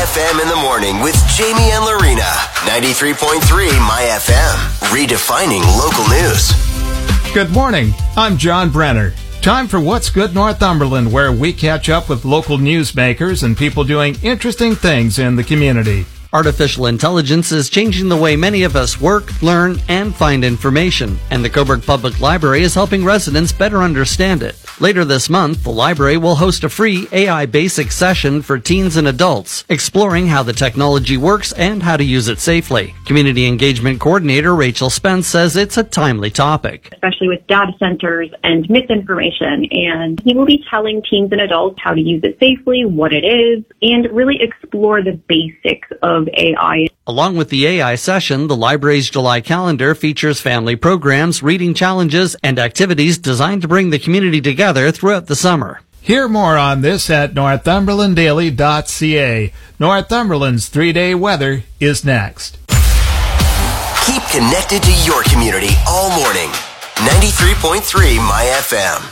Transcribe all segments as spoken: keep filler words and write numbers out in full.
F M in the morning with Jamie and Lorena. ninety-three point three My F M. Redefining local news. Good morning. I'm John Brenner. Time for What's Good Northumberland, where we catch up with local newsmakers and people doing interesting things in the community. Artificial intelligence is changing the way many of us work, learn, and find information, and the Coburg Public Library is helping residents better understand it. Later this month, the library will host a free A I basic session for teens and adults, exploring how the technology works and how to use it safely. Community Engagement Coordinator Rachel Spence says it's a timely topic. Especially with data centers and misinformation, and he will be telling teens and adults how to use it safely, what it is, and really explore the basics of A I. Along with the A I session, the library's July calendar features family programs, reading challenges, and activities designed to bring the community together throughout the summer. Hear more on this at northumberland daily dot c a. Northumberland's three-day weather is next. Keep connected to your community all morning. ninety-three point three My F M.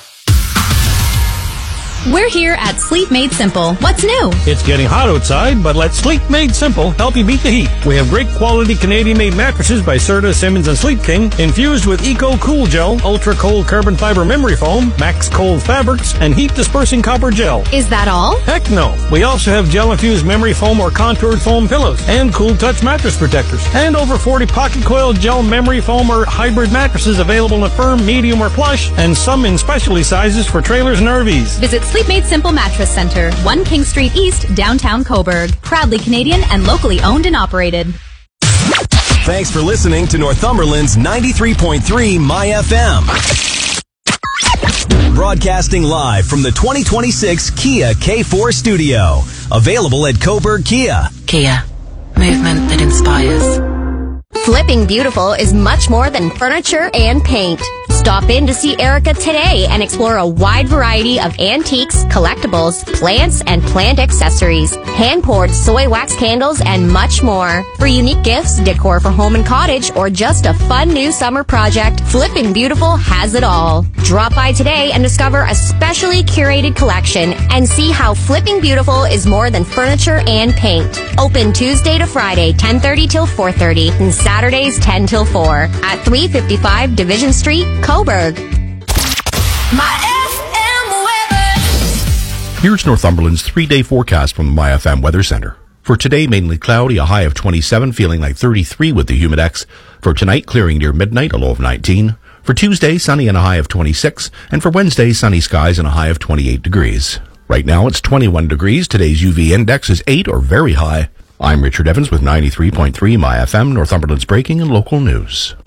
We're here at Sleep Made Simple. What's new? It's getting hot outside, but let Sleep Made Simple help you beat the heat. We have great quality Canadian-made mattresses by Serta, Simmons, and Sleep King, infused with Eco Cool Gel, Ultra Cold Carbon Fiber Memory Foam, Max Cold Fabrics, and Heat Dispersing Copper Gel. Is that all? Heck no. We also have gel-infused memory foam or contoured foam pillows, and Cool Touch mattress protectors, and over forty pocket coil gel memory foam or hybrid mattresses available in a firm, medium, or plush, and some in specialty sizes for trailers and R Vs. Visit Sleep Made Simple Mattress Center, one King Street East, downtown Coburg. Proudly Canadian and locally owned and operated. Thanks for listening to Northumberland's ninety-three point three My F M. Broadcasting live from the twenty twenty-six Kia K four studio. Available at Coburg Kia. Kia. Movement that inspires. Flipping Beautiful is much more than furniture and paint. Stop in to see Erica today and explore a wide variety of antiques, collectibles, plants, and plant accessories, hand-poured soy wax candles, and much more. For unique gifts, decor for home and cottage, or just a fun new summer project, Flipping Beautiful has it all. Drop by today and discover a specially curated collection and see how Flipping Beautiful is more than furniture and paint. Open Tuesday to Friday, ten thirty till four thirty, and Saturdays, ten till four, at three fifty-five Division Street, Coburg. My F M weather. Here's Northumberland's three-day forecast from the My F M Weather Center. For today, mainly cloudy, a high of twenty-seven, feeling like thirty-three with the humidex. For tonight, clearing near midnight, a low of nineteen. For Tuesday, sunny and a high of twenty-six. And for Wednesday, sunny skies and a high of twenty-eight degrees. Right now, it's twenty-one degrees. Today's U V index is eight or very high. I'm Richard Evans with ninety-three point three My F M, Northumberland's breaking and local news.